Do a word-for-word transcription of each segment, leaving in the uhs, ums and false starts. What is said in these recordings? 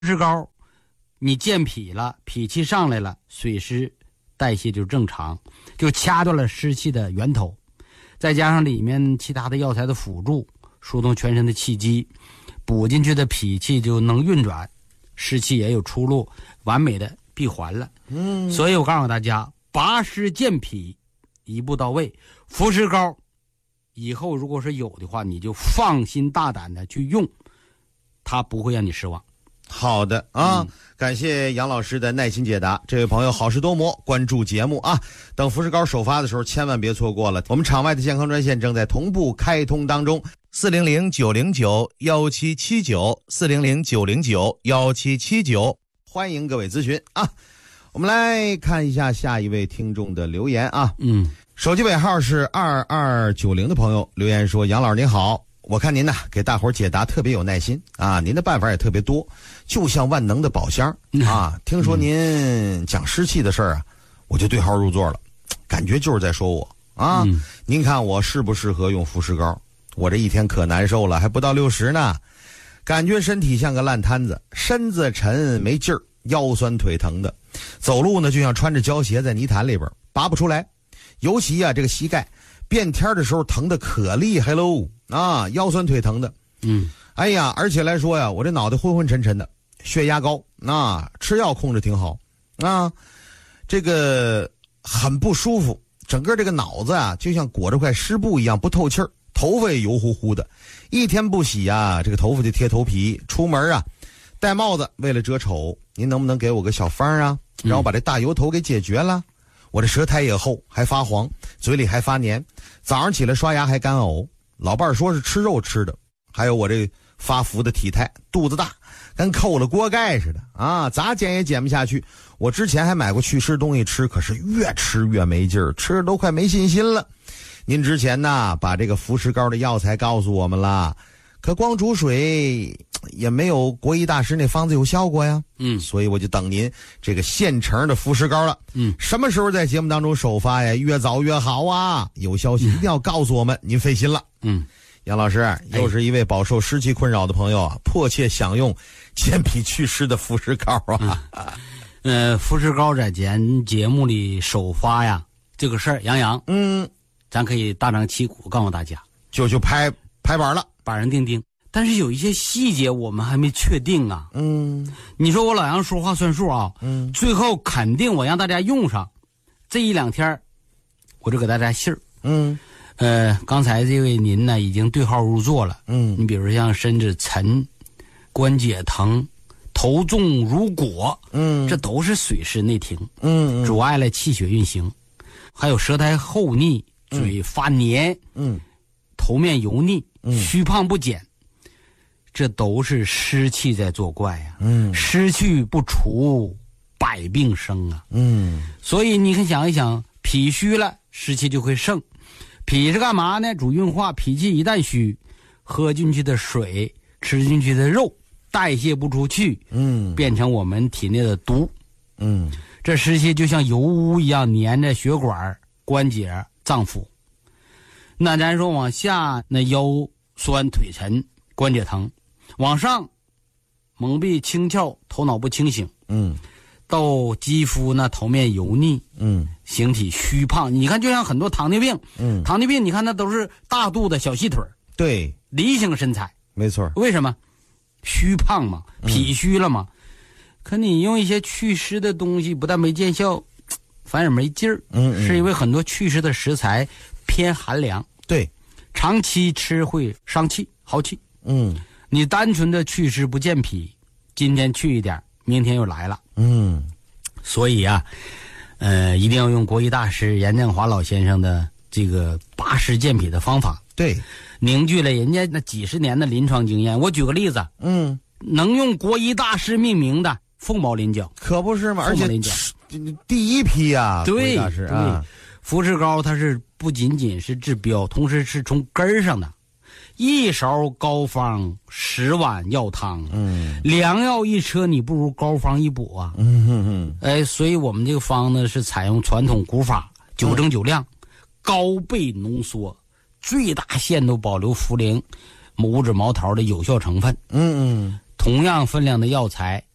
石膏你健脾了，脾气上来了，水湿代谢就正常，就掐断了湿气的源头，再加上里面其他的药材的辅助，疏通全身的气机，补进去的脾气就能运转，湿气也有出路，完美的闭环了。嗯，所以我告诉大家，拔湿健脾一步到位，浮石膏以后如果是有的话，你就放心大胆的去用，它不会让你失望。 好的啊、嗯，感谢杨老师的耐心解答。这位朋友好事多磨，关注节目啊，等浮石膏首发的时候千万别错过了。我们场外的健康专线正在同步开通当中，四零零九零九幺七七九，四零零九零九幺七七九，欢迎各位咨询啊。我们来看一下下一位听众的留言啊，嗯，手机尾号是二二九零的朋友留言说：杨老师您好，我看您呢给大伙儿解答特别有耐心啊，您的办法也特别多，就像万能的宝箱啊。听说您讲湿气的事儿啊，我就对号入座了，感觉就是在说我啊。嗯、您看我适不适合用浮石膏？我这一天可难受了，还不到六十呢，感觉身体像个烂摊子，身子沉没劲儿，腰酸腿疼的，走路呢就像穿着胶鞋在泥潭里边拔不出来，尤其啊这个膝盖变天的时候疼的可厉害喽啊，腰酸腿疼的。嗯，哎呀，而且来说呀，我这脑袋昏昏沉沉的，血压高，啊，吃药控制挺好啊，这个很不舒服，整个这个脑子啊就像裹着块湿布一样不透气儿，头发也油乎乎的，一天不洗啊，这个头发就贴头皮，出门啊戴帽子为了遮丑，您能不能给我个小方啊，让我把这大油头给解决了？嗯，我这舌苔也厚，还发黄，嘴里还发黏，早上起来刷牙还干呕。老伴儿说是吃肉吃的，还有我这发福的体态，肚子大，跟扣了锅盖似的啊，咋减也减不下去。我之前还买过祛湿东西吃，可是越吃越没劲儿，吃的都快没信心了。您之前呢把这个浮石膏的药材告诉我们了，可光煮水也没有国医大师那方子有效果呀。嗯，所以我就等您这个现成的浮石膏了。嗯，什么时候在节目当中首发呀？越早越好啊！有消息一定要告诉我们，您费心了。嗯，杨老师又是一位饱受湿气困扰的朋友啊，迫切想用健脾祛湿的浮石膏啊。 嗯、呃，浮石膏在咱节目里首发呀，这个事儿，杨洋，嗯，咱可以大张旗鼓告诉大家， 就就拍拍板了， 板上钉钉。但是有一些细节我们还没确定啊。嗯，你说我老杨说话算数啊。嗯，最后肯定我让大家用上，这一两天我就给大家信儿。嗯，呃，刚才这位您呢已经对号入座了。嗯，你比如像身子沉、关节疼、头重如裹，嗯，这都是水湿内停，嗯，阻碍了气血运行。还有舌苔厚腻、嘴发黏，嗯，头面油腻、嗯、虚胖不减。这都是湿气在作怪呀、啊，嗯，湿气不除，百病生啊，嗯，所以你可想一想，脾虚了，湿气就会盛。脾是干嘛呢？主运化，脾气一旦虚，喝进去的水，吃进去的肉，代谢不出去，嗯，变成我们体内的毒，嗯，这湿气就像油污一样粘着血管、关节、脏腑。那咱说往下，那腰酸腿沉、关节疼。往上蒙蔽清窍，头脑不清醒，嗯，到肌肤那头面油腻，嗯，形体虚胖。你看就像很多糖尿病，嗯，糖尿病你看那都是大肚子小细腿， 对， 梨形身材， 没错。 为什么？虚胖嘛，脾虚了嘛、嗯、可你用一些祛湿的东西不但没见效，反而没劲儿，嗯, 嗯，是因为很多祛湿的食材偏寒凉， 对， 长期吃会伤气耗气，嗯，你单纯的祛湿不健脾，今天去一点，明天又来了。嗯，所以啊，呃，一定要用国医大师严正华老先生的这个拔湿健脾的方法。 对， 凝聚了人家那几十年的临床经验。我举个例子，嗯，能用国医大师命名的凤毛麟角， 可不是吗？而且第一批啊， 对， 大师啊， 浮石膏它是不仅仅是治标，同时是从根儿上的。一勺膏方，十碗药汤，嗯，良药一车，你不如膏方一补啊，嗯哼哼，哎，所以我们这个方呢是采用传统古法，九蒸九酿，嗯、高倍浓缩，最大限度保留茯苓、五指毛桃的有效成分，嗯嗯，同样分量的药材，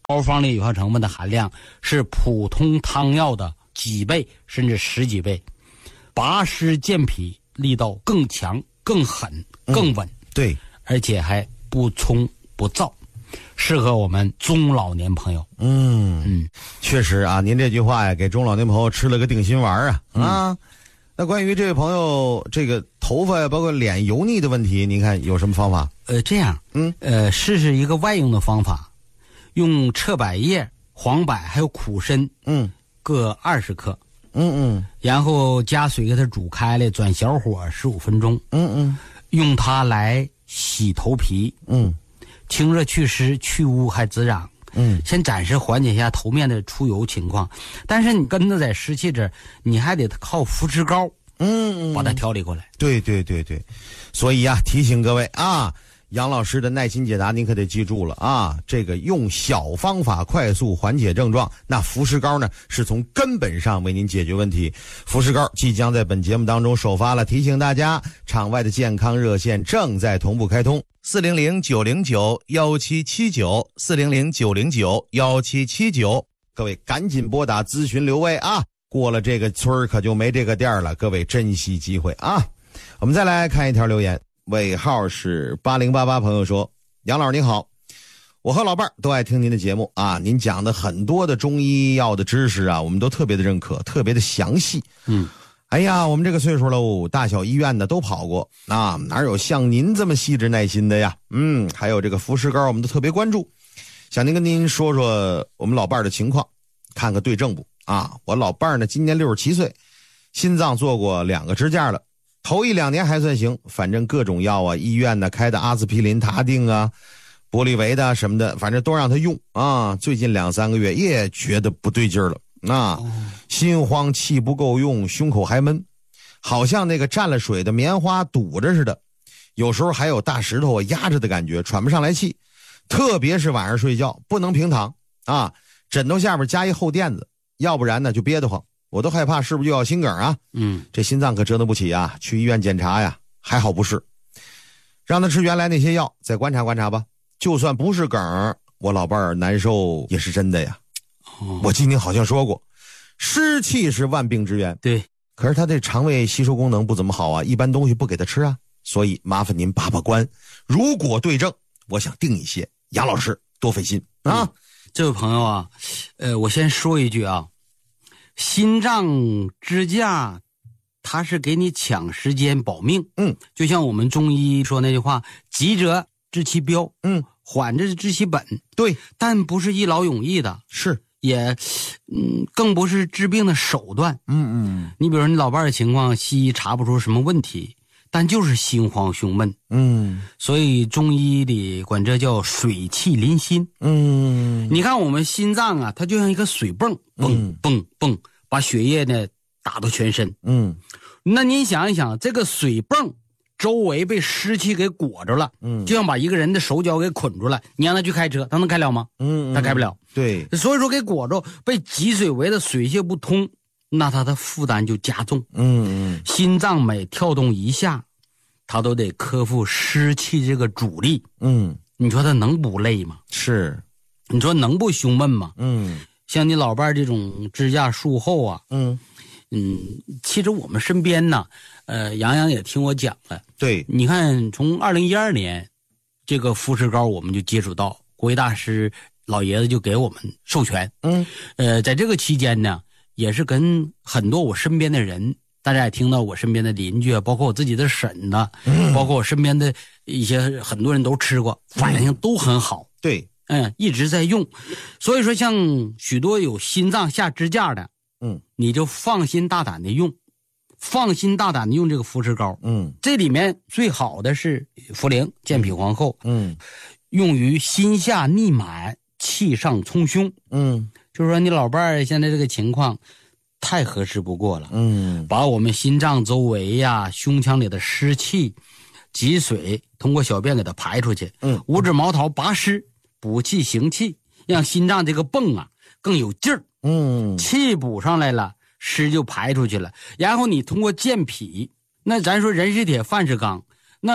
膏方里有效成分的含量是普通汤药的几倍甚至十几倍，拔湿健脾力道更强、更狠、更稳、 嗯、对， 而且还不冲不燥，适合我们中老年朋友。 嗯嗯， 确实啊，您这句话呀，给中老年朋友吃了个定心丸啊、嗯、啊。那关于这位朋友这个头发呀，包括脸油腻的问题，您看有什么方法？ 呃，这样， 嗯， 呃，试试一个外用的方法，用彻柏叶、黄柏还有苦参， 嗯， 各二十克， 嗯嗯， 然后加水给它煮开了，转小火十五分钟， 嗯嗯， 用它来洗头皮， 嗯， 清热祛湿、去污还止痒。 嗯， 先暂时缓解一下头面的出油情况，但是你跟着在湿气这儿，你还得靠扶持膏， 嗯， 把它调理过来。 对对对对，所以呀，提醒各位啊，杨老师的耐心解答您可得记住了啊，这个用小方法快速缓解症状，那扶持膏呢是从根本上为您解决问题。扶持膏即将在本节目当中首发了，提醒大家，场外的健康热线正在同步开通。四零零九零九幺七七九，四零零九零九幺七七九，各位赶紧拨打咨询留位啊！过了这个村可就没这个店了，各位珍惜机会啊！我们再来看一条留言，尾号是八零八八，朋友说：杨老师您好，我和老伴儿都爱听您的节目啊，您讲的很多的中医药的知识啊，我们都特别的认可，特别的详细。 嗯。 哎呀，我们这个岁数喽，大小医院呢都跑过啊，哪有像您这么细致耐心的呀？嗯，还有这个扶持膏，我们都特别关注。想您跟您说说我们老伴儿的情况，看个对症不啊？我老伴儿呢今年六十七岁，心脏做过两个支架了，头一两年还算行，反正各种药啊，医院呢开的阿司匹林、他定啊、玻利维的什么的，反正都让他用啊。最近两三个月也觉得不对劲儿了。那心慌，气不够用，胸口还闷，好像那个蘸了水的棉花堵着似的，有时候还有大石头压着的感觉，喘不上来气，特别是晚上睡觉不能平躺啊，枕头下边加一厚垫子，要不然呢就憋得慌，我都害怕是不是就要心梗啊？ 嗯， 这心脏可折腾不起啊，去医院检查呀，还好不是，让他吃原来那些药，再观察观察吧，就算不是梗，我老伴儿难受也是真的呀。我今天好像说过，湿气是万病之源。 对， 可是他这肠胃吸收功能不怎么好啊，一般东西不给他吃啊，所以麻烦您把把关。如果对症，我想定一些。杨老师多费心啊、嗯！ 这位朋友啊，呃，我先说一句啊，心脏支架，它是给你抢时间保命。 嗯，就像我们中医说那句话，急者治其标， 嗯， 缓着治其本。 对， 但不是一劳永逸的。 是。 也，嗯，更不是治病的手段。 嗯嗯， 你比如说你老伴儿的情况，西医查不出什么问题，但就是心慌胸闷。 嗯， 所以中医里管这叫水气淋心。 嗯， 你看我们心脏啊，它就像一个水泵，蹦蹦蹦，把血液呢打到全身。 嗯， 那您想一想，这个水泵周围被湿气给裹着了， 嗯， 就像把一个人的手脚给捆住了，你让他去开车，他能开了吗？ 嗯， 他开不了。 对， 所以说给裹着，被积水围的水泄不通，那他的负担就加重。 嗯嗯， 心脏每跳动一下，他都得克服湿气这个阻力。 嗯， 你说他能不累吗？ 是， 你说能不胸闷吗？ 嗯， 像你老伴这种支架术后啊， 嗯嗯，其实我们身边呢，呃，杨洋也听我讲了。 对， 你看从二零一二年，这个扶持膏我们就接触到，国医大师老爷子就给我们授权。 嗯， 呃，在这个期间呢，也是跟很多我身边的人，大家也听到我身边的邻居啊，包括我自己的婶子、嗯，包括我身边的一些很多人都吃过，反应都很好。 对， 嗯，一直在用。所以说，像许多有心脏下支架的， 嗯， 你就放心大胆的用，放心大胆的用这个扶持膏。 嗯，这里面最好的是茯苓、健脾皇后。 嗯， 用于心下逆满、气上冲胸。 嗯， 就是说你老伴儿现在这个情况太合适不过了。 嗯， 把我们心脏周围呀、胸腔里的湿气、积水通过小便给它排出去。 嗯， 五指毛桃拔湿、补气行气，让心脏这个泵啊更有劲儿。 嗯， 气补上来了，湿就排出去了。然后你通过健脾，那咱说人是铁，饭是钢，那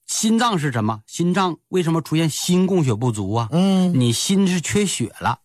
心脏是什么？心脏为什么出现心供血不足啊？ 嗯， 你心是缺血了。